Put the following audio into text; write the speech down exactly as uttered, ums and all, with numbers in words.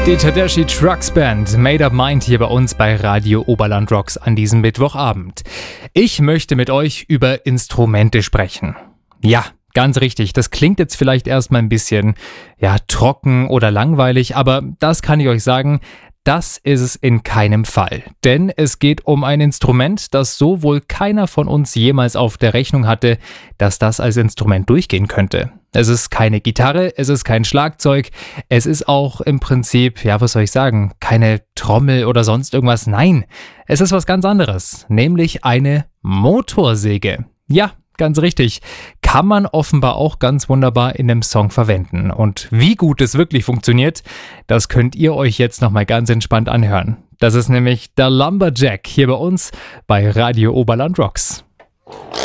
Die Tedeschi Trucks Band, Made Up Mind hier bei uns bei Radio Oberland Rocks an diesem Mittwochabend. Ich möchte mit euch über Instrumente sprechen. Ja, ganz richtig, das klingt jetzt vielleicht erstmal ein bisschen, ja, trocken oder langweilig, aber das kann ich euch sagen, das ist es in keinem Fall. Denn es geht um ein Instrument, das so wohl keiner von uns jemals auf der Rechnung hatte, dass das als Instrument durchgehen könnte. Es ist keine Gitarre, es ist kein Schlagzeug, es ist auch im Prinzip, ja, was soll ich sagen, keine Trommel oder sonst irgendwas. Nein, es ist was ganz anderes, nämlich eine Motorsäge. Ja, ganz richtig, kann man offenbar auch ganz wunderbar in einem Song verwenden. Und wie gut es wirklich funktioniert, das könnt ihr euch jetzt nochmal ganz entspannt anhören. Das ist nämlich der Lumberjack hier bei uns bei Radio Oberland Rocks.